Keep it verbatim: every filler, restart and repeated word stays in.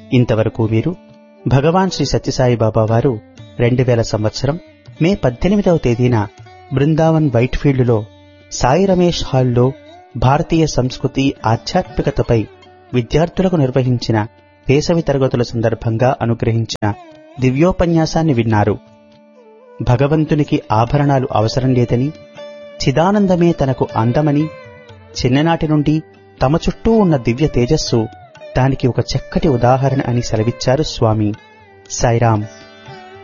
ఇంతవరకు వీరు భగవాన్ శ్రీ సత్యసాయి బాబా వారు రెండు వేల సంవత్సరం మే పద్దెనిమిదవ తేదీన బృందావన్ వైట్ ఫీల్డ్లో సాయి రమేష్ హాల్లో భారతీయ సంస్కృతి ఆధ్యాత్మికతపై విద్యార్థులకు నిర్వహించిన వేసవి తరగతుల సందర్భంగా అనుగ్రహించిన దివ్యోపన్యాసాన్ని విన్నారు. భగవంతునికి ఆభరణాలు అవసరం లేదని, చిదానందమే తనకు అందమని, చిన్ననాటి నుండి తమ చుట్టూ ఉన్న దివ్య తేజస్సు దానికి ఒక చక్కటి ఉదాహరణ అని సెలవిచ్చారు స్వామి. సాయిరాం.